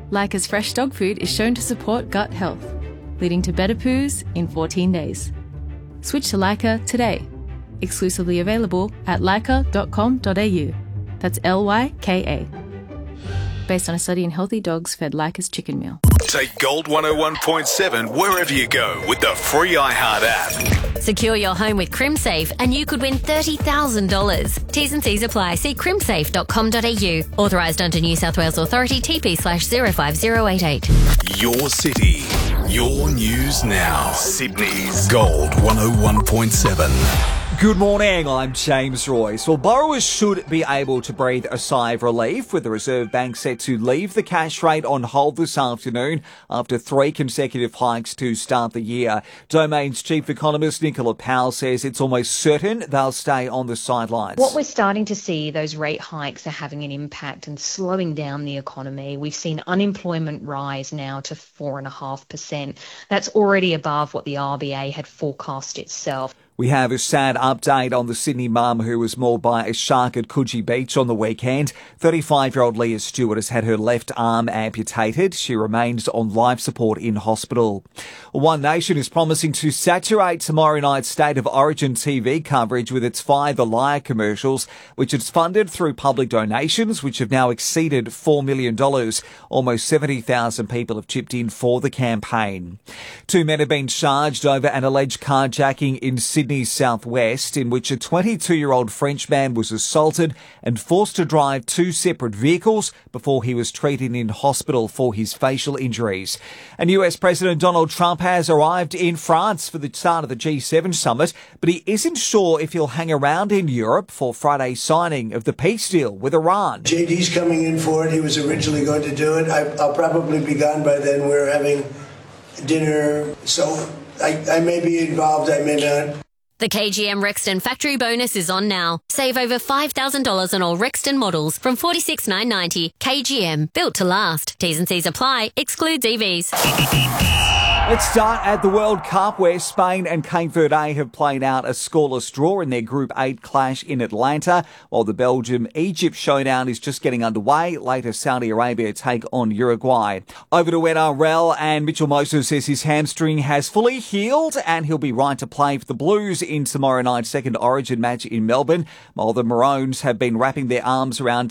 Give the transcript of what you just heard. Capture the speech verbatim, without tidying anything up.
Leica's fresh dog food is shown to support gut health, leading to better poos in fourteen days. Switch to Leica today. Exclusively available at leica dot com dot a u. That's L Y K A. Based on a study in healthy dogs fed Leica's chicken meal. Take Gold one oh one point seven wherever you go with the free iHeart app. Secure your home with CrimSafe and you could win thirty thousand dollars. T's and C's apply. See crimsafe dot com dot a u. Authorised under New South Wales Authority T P slash zero five zero eight eight. Your city, your news now. Sydney's Gold one oh one point seven. Good morning, I'm James Royce. Well, borrowers should be able to breathe a sigh of relief with the Reserve Bank set to leave the cash rate on hold this afternoon after three consecutive hikes to start the year. Domain's chief economist Nicola Powell says it's almost certain they'll stay on the sidelines. What we're starting to see, those rate hikes are having an impact and slowing down the economy. We've seen unemployment rise now to four point five percent. That's already above what the R B A had forecast itself. We have a sad update on the Sydney mum who was mauled by a shark at Coogee Beach on the weekend. thirty-five-year-old Leah Stewart has had her left arm amputated. She remains on life support in hospital. One Nation is promising to saturate tomorrow night's State of Origin T V coverage with its Fire the Liar commercials, which it's funded through public donations, which have now exceeded four million dollars. Almost seventy thousand people have chipped in for the campaign. Two men have been charged over an alleged carjacking in Sydney Sydney's southwest, in which a twenty-two-year-old French man was assaulted and forced to drive two separate vehicles before he was treated in hospital for his facial injuries. And U S President Donald Trump has arrived in France for the start of the G seven summit, but he isn't sure if he'll hang around in Europe for Friday's signing of the peace deal with Iran. J D's coming in for it. He was originally going to do it. I, I'll probably be gone by then. We're having dinner, so I, I may be involved, I may not. The K G M Rexton factory bonus is on now. Save over five thousand dollars on all Rexton models from forty-six thousand nine hundred ninety dollars. K G M, built to last. T's and C's apply. Excludes E Vs. Let's start at the World Cup, where Spain and Cape Verde have played out a scoreless draw in their Group eight clash in Atlanta, while the Belgium-Egypt showdown is just getting underway. Later, Saudi Arabia take on Uruguay. Over to N R L, and Mitchell Moses says his hamstring has fully healed and he'll be right to play for the Blues in tomorrow night's second Origin match in Melbourne, while the Maroons have been wrapping their arms around